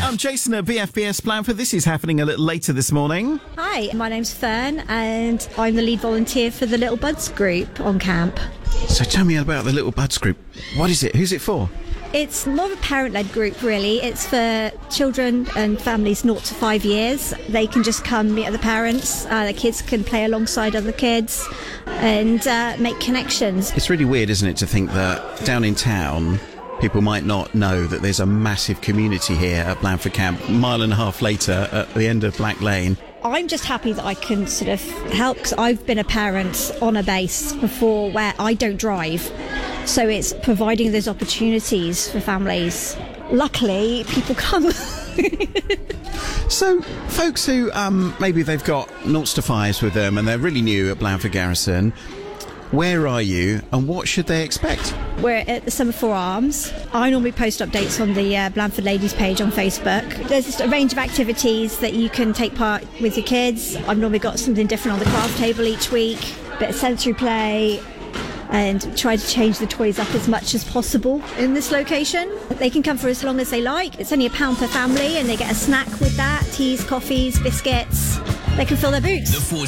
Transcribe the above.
I'm Jason at BFBS Blandford. This is happening a little later this morning. Hi, my name's Fern and I'm the lead volunteer for the Little Buds group on camp. So tell me about the Little Buds group. What is it? Who's it for? It's more of a parent-led group, really. It's for children and families 0 to 5 years. They can just come meet other parents. The kids can play alongside other kids and make connections. It's really weird, isn't it, to think that down in town, people might not know that there's a massive community here at Blandford Camp. A mile and a half later, at the end of Black Lane. I'm just happy that I can sort of help, because I've been a parent on a base before where I don't drive. So it's providing those opportunities for families. Luckily, people come. So, folks who maybe they've got 0 to 5s with them and they're really new at Blandford Garrison, where are you and what should they expect? We're at the Summer Four Arms. I normally post updates on the Blandford Ladies page on Facebook. There's just a range of activities that you can take part with your kids. I've normally got something different on the craft table each week, a bit of sensory play, and try to change the toys up as much as possible in this location. They can come for as long as they like. It's only £1 per family and they get a snack with that, teas, coffees, biscuits. They can fill their boots.